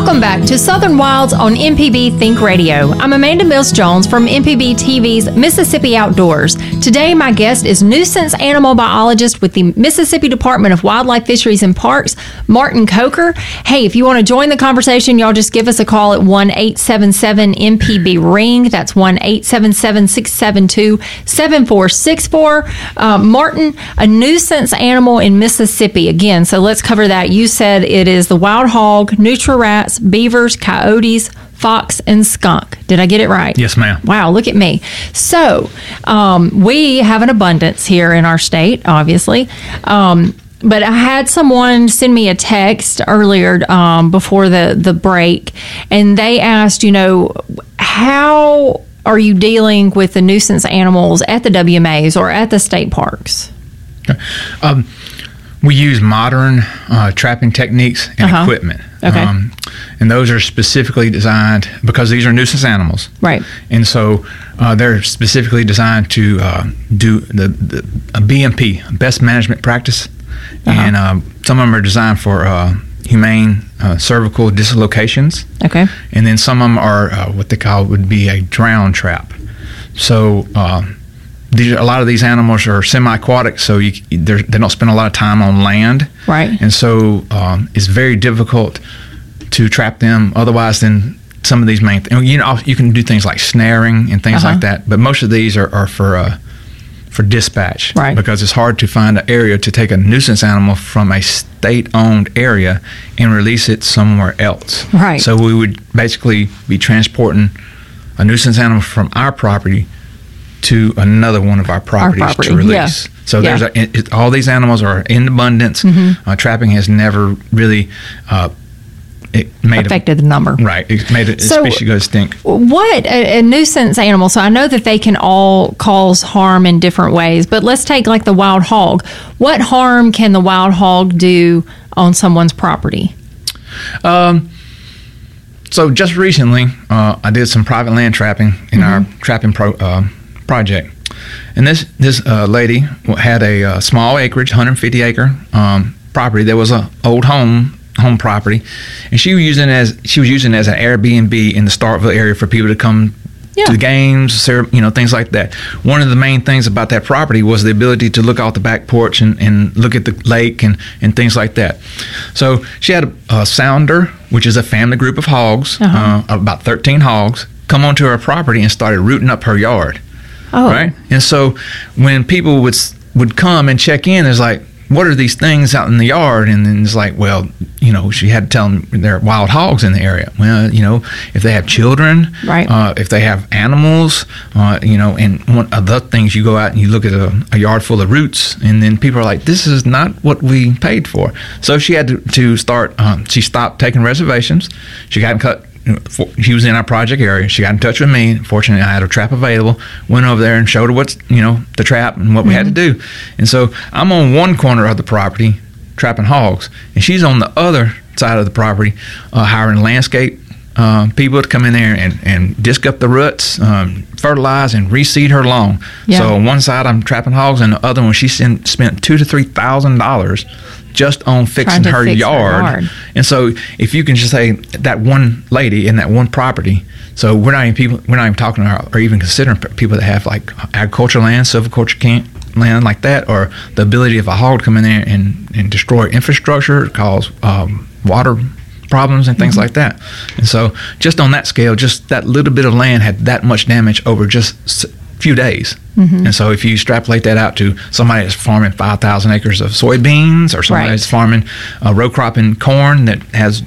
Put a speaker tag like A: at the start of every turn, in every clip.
A: Welcome back to Southern Wilds on MPB Think Radio. I'm Amanda Mills-Jones from MPB TV's Mississippi Outdoors. Today, my guest is nuisance animal biologist with the Mississippi Department of Wildlife, Fisheries, and Parks, Martin Coker. Hey, if you want to join the conversation, y'all just give us a call at 1-877-MPB-RING. That's 1-877-672-7464. Martin, a nuisance animal in Mississippi. Again, so let's cover that. You said it is the wild hog, nutria rats, beavers, coyotes, fox, and skunk. Did I get it right?
B: Yes, ma'am.
A: Wow, look at me. So we have an abundance here in our state, obviously. But I had someone send me a text earlier before the break, and they asked, how are you dealing with the nuisance animals at the WMAs or at the state parks?
B: Okay. We use modern trapping techniques and equipment.
A: Okay.
B: And those are specifically designed because these are nuisance animals.
A: Right.
B: And so they're specifically designed to do a BMP, best management practice. And some of them are designed for humane cervical dislocations.
A: Okay.
B: And then some of them are what they call would be a drown trap. So a lot of these animals are semi-aquatic, so they don't spend a lot of time on land.
A: Right.
B: And so it's very difficult to trap them. Otherwise, then some of these main things, you can do things like snaring and things like that, but most of these are for dispatch.
A: Right.
B: Because it's hard to find an area to take a nuisance animal from a state-owned area and release it somewhere else.
A: Right.
B: So we would basically be transporting a nuisance animal from our property to another one of our properties to release.
A: Yeah.
B: So there's all these animals are in abundance. Mm-hmm. Trapping has never really
A: affected the number.
B: Right. It made a species go extinct.
A: What a nuisance animal. So I know that they can all cause harm in different ways, but let's take like the wild hog. What harm can the wild hog do on someone's property?
B: So just recently, I did some private land trapping in our trapping project. And this lady had a small acreage, 150 acre property. There was a old home property, and she was using it as an Airbnb in the Starkville area for people to come to the games, things like that. One of the main things about that property was the ability to look out the back porch and look at the lake and things like that. So she had a sounder, which is a family group of hogs, about 13 hogs, come onto her property and started rooting up her yard.
A: Oh.
B: Right? And so when people would come and check in, there's like, what are these things out in the yard? And then it's like, well, she had to tell them there are wild hogs in the area. Well, if they have children,
A: right.
B: If they have animals, and one of the things, you go out and you look at a yard full of roots, and then people are like, this is not what we paid for. So she had to start, she stopped taking reservations. She got cut. She was in our project area. She got in touch with me. Fortunately, I had a trap available. Went over there and showed her what's, the trap and what we had to do. And so I'm on one corner of the property trapping hogs, and she's on the other side of the property hiring landscape people to come in there and disc up the roots, fertilize, and reseed her lawn. Yeah. So on one side I'm trapping hogs, and the other one she spent $2,000 to $3,000 just on fixing her yard. And so if you can just say that one lady in that one property, so we're not even talking or even considering people that have like agricultural land, silviculture land like that, or the ability of a hog to come in there and destroy infrastructure, cause water problems and things like that. And so just on that scale, just that little bit of land had that much damage over just a few days. And so if you extrapolate that out to somebody that's farming 5,000 acres of soybeans, or somebody that's farming row cropping corn that has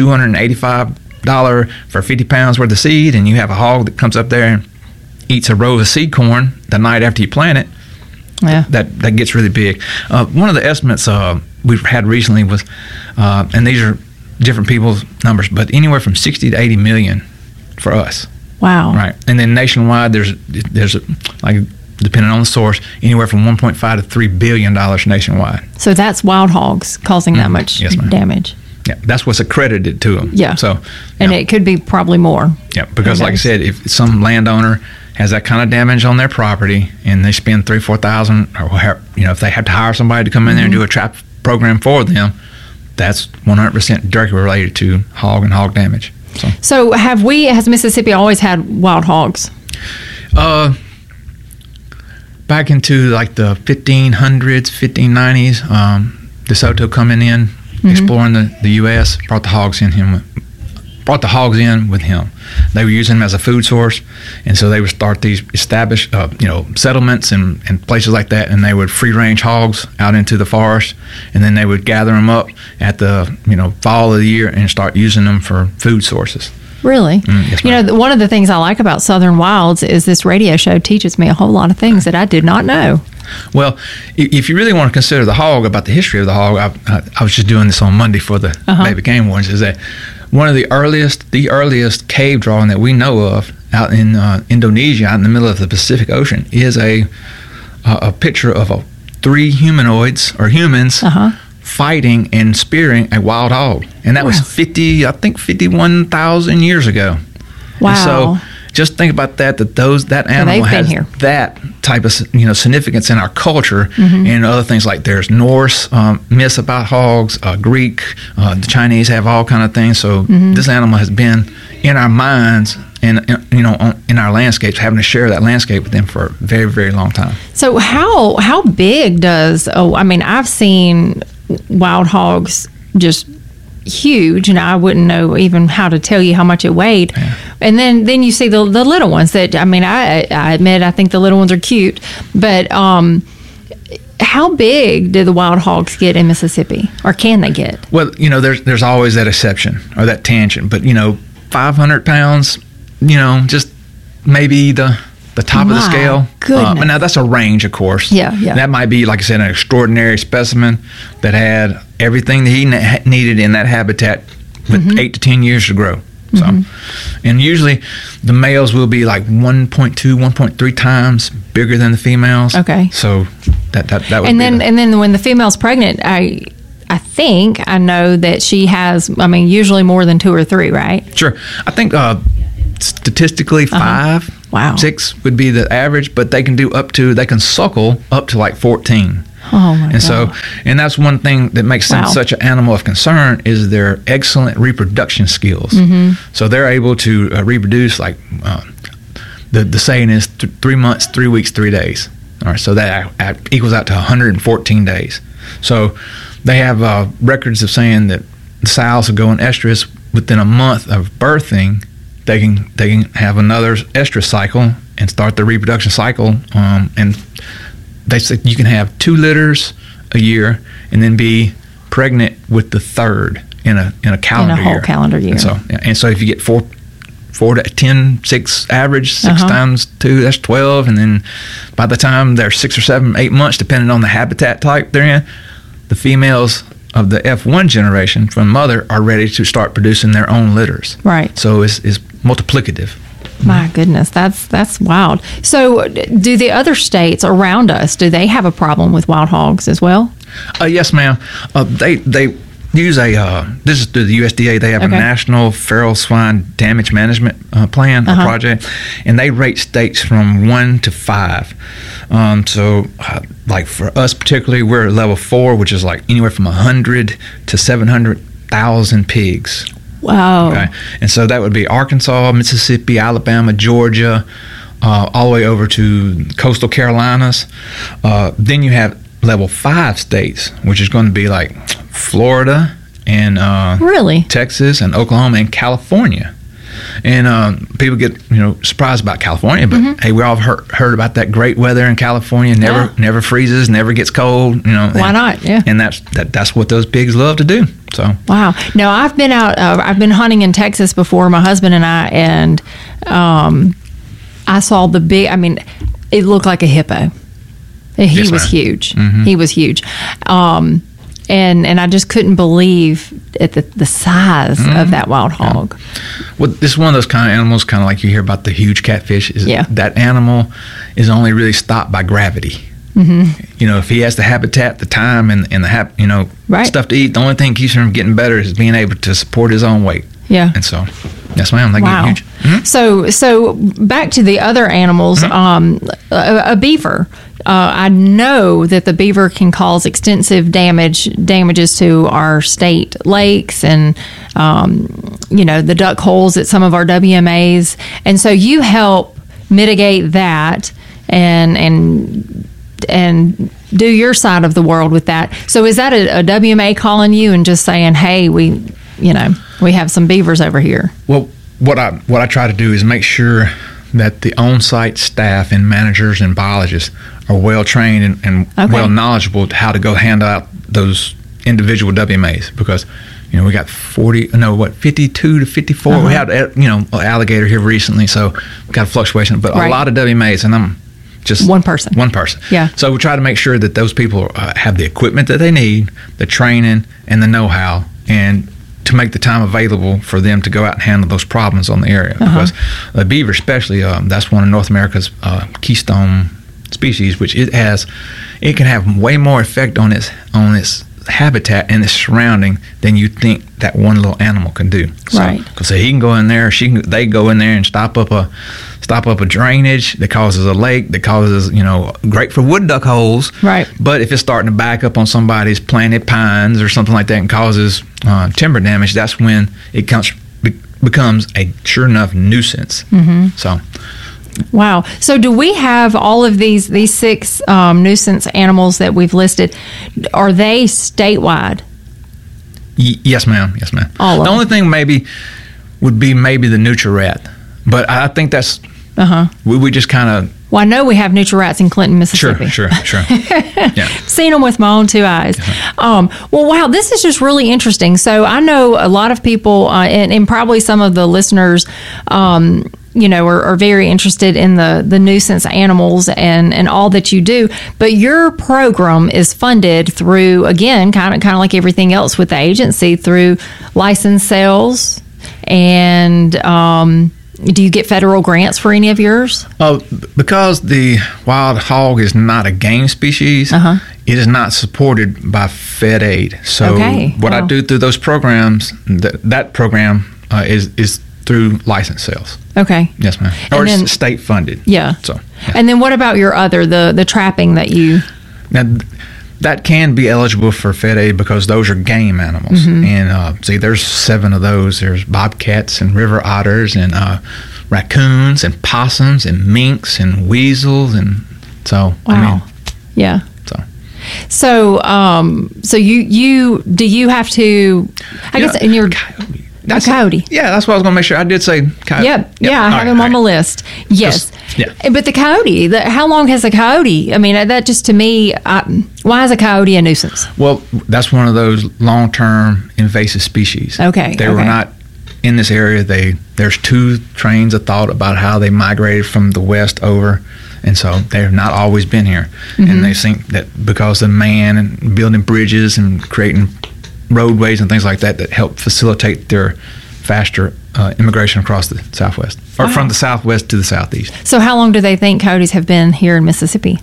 B: $285 for 50 pounds worth of seed, and you have a hog that comes up there and eats a row of seed corn the night after you plant it, that gets really big. One of the estimates we've had recently was, and these are different people's numbers, but anywhere from 60 to 80 million for us.
A: Wow.
B: Right. And then nationwide, there's like, depending on the source, anywhere from $1.5 to $3 billion nationwide.
A: So that's wild hogs causing that much damage.
B: Yeah, that's what's accredited to them.
A: Yeah.
B: So,
A: and it could be probably more.
B: Yeah, because like I said, if some landowner has that kind of damage on their property and they spend $3,000 to $4,000, or if they have to hire somebody to come in there and do a trap program for them, that's 100% directly related to hog and hog damage.
A: So has Mississippi always had wild hogs?
B: Back into like the 1500s, 1590s, DeSoto coming in, exploring the U.S., brought the hogs in with him. They were using them as a food source, and so they would start these established, settlements and places like that, and they would free range hogs out into the forest, and then they would gather them up at the fall of the year and start using them for food sources.
A: Really?
B: Yes, ma'am.
A: One of the things I like about Southern Wilds is this radio show teaches me a whole lot of things that I did not know.
B: Well, if you really want to consider the hog, about the history of the hog, I was just doing this on Monday for the Baby Game Wardens, is that one of the earliest cave drawing that we know of out in Indonesia, out in the middle of the Pacific Ocean, is a picture of three humans fighting and spearing a wild hog, and that was 51,000 years ago.
A: Wow!
B: And so just think about that animal has that type of significance in our culture, and other things like there's Norse myths about hogs, Greek, the Chinese have all kind of things. So this animal has been in our minds and in our landscapes, having to share that landscape with them for a very, very long time.
A: So how big does I've seen wild hogs just huge, and I wouldn't know even how to tell you how much it weighed. Yeah. And then you see the little ones that I admit I think the little ones are cute, but how big do the wild hogs get in Mississippi, or can they get?
B: Well, there's always that exception or that tangent, but 500 pounds, just maybe the top of the scale.
A: Goodness.
B: Now that's a range, of course.
A: Yeah.
B: That might be, like I said, an extraordinary specimen that had everything that he needed in that habitat with 8 to 10 years to grow. So, and usually the males will be like 1.2, 1.3 times bigger than the females.
A: Okay.
B: So that would
A: and then when the female's pregnant, I think I know that she has, usually more than 2 or 3, right?
B: Sure. I think statistically 5.
A: Wow.
B: 6 would be the average, but they can suckle up to like 14.
A: Oh my God.
B: So, and that's one thing that makes them such an animal of concern is their excellent reproduction skills. So they're able to reproduce like the saying is 3 months, 3 weeks, 3 days. All right, so that equals out to 114 days. So they have records of saying that the sows will go in estrus within a month of birthing. They can have another estrus cycle and start the reproduction cycle, and they say you can have 2 litters a year and then be pregnant with the third in a calendar year.
A: In a whole calendar year.
B: And so if you get 4 to 10, 6 average, 6 times 2, that's 12, and then by the time they're 6 or 7, 8 months, depending on the habitat type they're in, the females of the F1 generation from mother are ready to start producing their own litters.
A: Right.
B: So it's multiplicative.
A: My goodness, that's wild. So do the other states around us, do they have a problem with wild hogs as well?
B: Yes, ma'am. They use this is through the USDA. They have a National Feral Swine Damage Management Plan or project, and they rate states from 1 to 5. So like for us particularly, we're at level 4, which is like anywhere from 100 to 700,000 pigs.
A: Wow.
B: Okay. And so that would be Arkansas, Mississippi, Alabama, Georgia, all the way over to coastal Carolinas. Then you have level 5 states, which is going to be like Florida and
A: really?
B: Texas and Oklahoma and California. And people get surprised about California, but hey, we all heard about that great weather in California. Never freezes, never gets cold.
A: Why not? Yeah.
B: And that's what those pigs love to do. So
A: wow. No, I've been out. I've been hunting in Texas before, my husband and I, and I saw the big. It looked like a hippo. He was huge. He was huge. And I just couldn't believe at the size of that wild hog.
B: Well, this is one of those kind of animals, kind of like you hear about the huge catfish. That animal is only really stopped by gravity. If he has the habitat, the time, and the stuff to eat, the only thing keeps him from getting better is being able to support his own weight.
A: Yeah.
B: And so, yes, ma'am, they get huge.
A: So back to the other animals, a beaver. I know that the beaver can cause extensive damages to our state lakes and, the duck holes at some of our WMAs. And so you help mitigate that and do your side of the world with that. So is that a WMA calling you and just saying, hey, we have some beavers over here?
B: Well, what I try to do is make sure that the on-site staff and managers and biologists are well trained and well knowledgeable to how to go handle out those individual WMAs, because we got 52 to 54. We had alligator here recently, so we got a fluctuation, but a lot of WMAs, and I'm just one person.
A: Yeah.
B: So we try to make sure that those people have the equipment that they need, the training, and the know-how, and to make the time available for them to go out and handle those problems on the area. Because the beaver, especially, that's one of North America's keystone species, which it can have way more effect on its habitat and its surrounding than you think that one little animal can do.
A: Right.
B: Because he can go in there, they go in there and stop up a drainage that causes a lake, that causes, great for wood duck holes.
A: Right.
B: But if it's starting to back up on somebody's planted pines or something like that and causes timber damage, that's when it becomes a sure enough nuisance. So.
A: Wow. So do we have all of these 6 nuisance animals that we've listed? Are they statewide?
B: Yes, ma'am. Yes, ma'am.
A: All of
B: the
A: them.
B: only thing would be the nutria rat, but I think that's we just kind of.
A: Well, I know we have nutria rats in Clinton, Mississippi.
B: Sure. Yeah.
A: Seen them with my own 2 eyes. Well, wow, this is just really interesting. So I know a lot of people, and probably some of the listeners, are very interested in the nuisance animals and all that you do. But your program is funded through, again, kind of like everything else with the agency, through license sales. And do you get federal grants for any of yours?
B: Because the wild hog is not a game species, it is not supported by Fed Aid. So what I do through those programs, that program is through license sales.
A: Okay.
B: Yes, ma'am. Or it's state funded.
A: Yeah.
B: So. Yeah.
A: And then what about your other, the trapping that you...
B: Now, that can be eligible for Fed Aid because those are game animals. And there's 7 of those. There's bobcats and river otters and raccoons and possums and minks and weasels, and so.
A: Wow. Yeah. So you do you have to? I guess in your
B: coyote.
A: A coyote.
B: Yeah, that's what I was going to make sure. I did say coyote.
A: Yep. Yeah, I have him on the list. Yes. But the coyote, how long has a coyote? I mean, that just to me, why is a coyote a nuisance?
B: Well, that's one of those long-term invasive species.
A: Okay.
B: They were not in this area. There's 2 trains of thought about how they migrated from the west over, and so they've not always been here. And they think that because of man and building bridges and creating roadways and things like that help facilitate their faster immigration across the southwest, or from the southwest to the southeast.
A: So how long do they think coyotes have been here in Mississippi?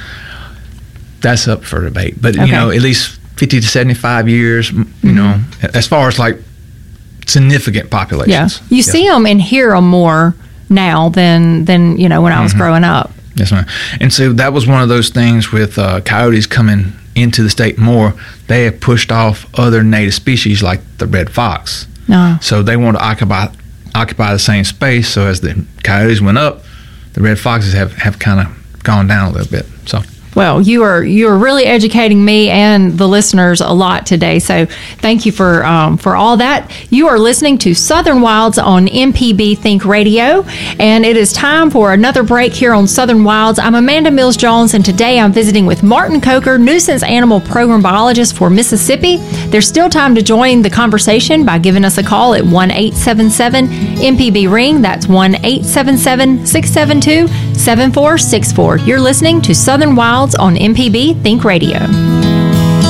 B: That's up for debate, but at least 50 to 75 years, as far as like significant populations.
A: Yeah. You see them and hear them more now than when I was growing up.
B: Yes, ma'am. And so that was one of those things with coyotes coming into the state more. They have pushed off other native species like the red fox. So they want to occupy the same space. So as the coyotes went up, the red foxes have kind of gone down a little bit. So.
A: Well, you are really educating me and the listeners a lot today. So thank you for all that. You are listening to Southern Wilds on MPB Think Radio, and it is time for another break here on Southern Wilds. I'm Amanda Mills Jones, and today I'm visiting with Martin Coker, Nuisance Animal Program Biologist for Mississippi. There's still time to join the conversation by giving us a call at 1-877-MPB-RING. That's 1-877-672-7464. You're listening to Southern Wilds on MPB Think Radio.